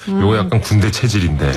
요거 약간 군대 체질인데.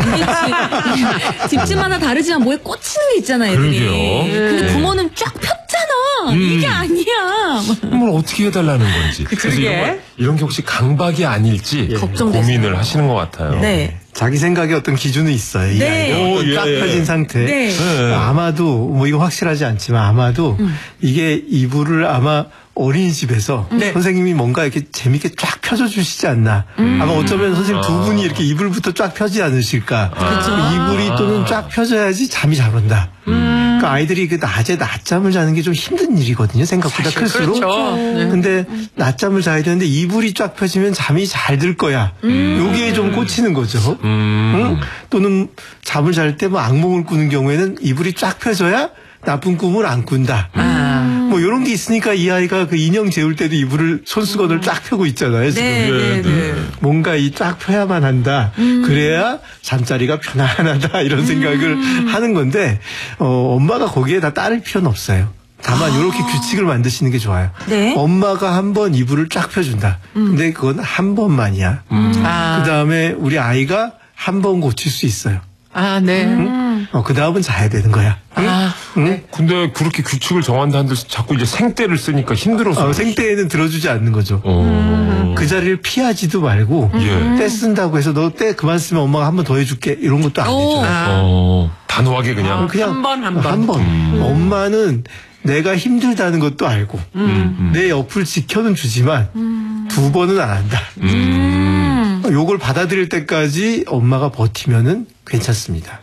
집집마다 다르지만 뭐에 꽂히는 게 있잖아요, 애들이. 그러게요. 근데 네. 부모는 쫙 폈잖아. 이게 아니야. 뭘 어떻게 해달라는 건지. 그래서 이런 게 혹시 강박이 아닐지 고민을 하시는 것 같아요. 네. 자기 생각에 어떤 기준이 있어요. 이 네. 아이가 쫙 펴진 상태. 네. 아마도 뭐 이거 확실하지 않지만 아마도 이게 이불을 아마 어린이집에서 선생님이 뭔가 이렇게 재밌게 쫙 펴줘 주시지 않나. 아마 어쩌면 선생님 두 분이 이렇게 이불부터 쫙 펴지 않으실까. 이불이 또는 쫙 펴져야지 잠이 잘 온다. 그러니까 아이들이 그 낮에 낮잠을 자는 게 좀 힘든 일이거든요. 생각보다 클수록. 그렇죠. 근데 낮잠을 자야 되는데 이불이 쫙 펴지면 잠이 잘 들 거야. 요게 좀 꽂히는 거죠. 응? 또는 잠을 잘 때 뭐 악몽을 꾸는 경우에는 이불이 쫙 펴져야 나쁜 꿈을 안 꾼다. 뭐 이런 게 있으니까 이 아이가 그 인형 재울 때도 이불을 손수건을 쫙 펴고 있잖아요. 지금. 뭔가 이 쫙 펴야만 한다. 그래야 잠자리가 편안하다 이런 생각을 하는 건데 엄마가 거기에 다 따를 필요는 없어요. 다만 이렇게 규칙을 만드시는 게 좋아요. 네. 엄마가 한 번 이불을 쫙 펴준다. 근데 그건 한 번만이야. 그다음에 우리 아이가 한 번 고칠 수 있어요. 네. 그 다음은 자야 되는 거야. 응? 근데 그렇게 규칙을 정한다는데 자꾸 이제 생떼를 쓰니까 힘들어서. 생떼에는 들어주지 않는 거죠. 그 자리를 피하지도 말고 떼 쓴다고 해서 너 떼 그만 쓰면 엄마가 한 번 더 해줄게 이런 것도 안 해줘요. 단호하게 그냥. 한 번. 한 번. 엄마는 내가 힘들다는 것도 알고 내 옆을 지켜는 주지만 두 번은 안 한다. 요걸 받아들일 때까지 엄마가 버티면은 괜찮습니다.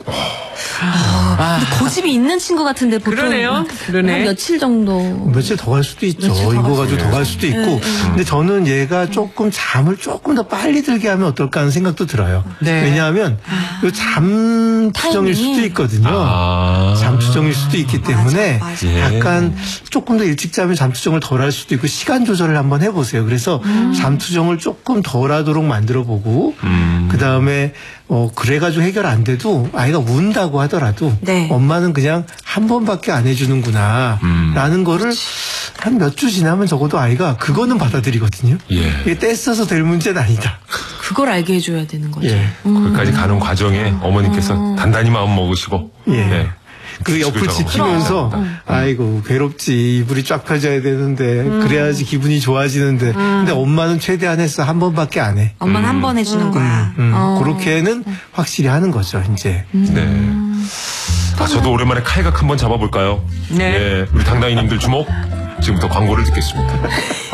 근데 고집이 있는 친구 같은데 보통 그러네요. 한 며칠 정도. 며칠 더 갈 수도 있죠. 며칠 더 이거 갈 가지고 더 갈 수도 있고. 근데 저는 얘가 조금 잠을 조금 더 빨리 들게 하면 어떨까 하는 생각도 들어요. 네. 왜냐하면 요 잠투정일 수도 있거든요. 잠투정일 수도 있기 때문에 약간 조금 더 일찍 자면 잠투정을 덜 할 수도 있고 시간 조절을 한번 해보세요. 그래서 잠투정을 조금 덜 하도록 만들어 보고 그다음에 그래가지고 해결 안 돼도 아이가 운다고 하더라도 엄마는 그냥 한 번밖에 안 해주는구나 라는 거를 한 몇 주 지나면 적어도 아이가 그거는 받아들이거든요. 이게 떼써서 될 문제는 아니다. 그걸 알게 해줘야 되는 거죠. 거기까지 가는 과정에 어머니께서 단단히 마음 먹으시고 그 옆을 지키면서 아이고 괴롭지 이불이 쫙 펴져야 되는데 그래야지 기분이 좋아지는데 근데 엄마는 최대한 했어 한 번밖에 안 해. 엄마는 한 번 해주는 거야. 그렇게는 확실히 하는 거죠 이제. 네. 저도 오랜만에 칼각 한번 잡아볼까요? 네. 우리 당당이님들 주목. 지금부터 광고를 듣겠습니다.